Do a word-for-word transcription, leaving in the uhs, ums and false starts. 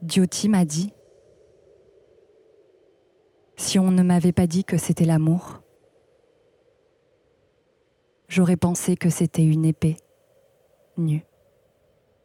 Jyoti m'a dit, si on ne m'avait pas dit que c'était l'amour, j'aurais pensé que c'était une épée nue.